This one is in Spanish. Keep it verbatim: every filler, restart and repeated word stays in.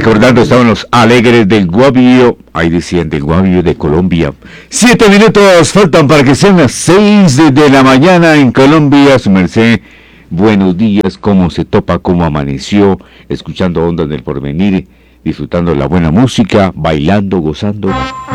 recordando, estaban los Alegres del Guaviare, ahí decían del Guaviare de Colombia. Siete minutos faltan para que sean las seis de, de la mañana en Colombia. Su merced, buenos días, cómo se topa, cómo amaneció, escuchando Ondas del Porvenir, disfrutando la buena música, bailando, gozando.